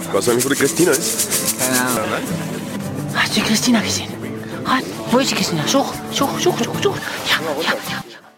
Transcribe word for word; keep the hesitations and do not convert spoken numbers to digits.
Weißt du eigentlich, wo die Christina ist? Keine Ahnung. Hast du die Christina gesehen? Halt, wo ist die Christina? Such, such, such, such, such. Ja, ja, ja.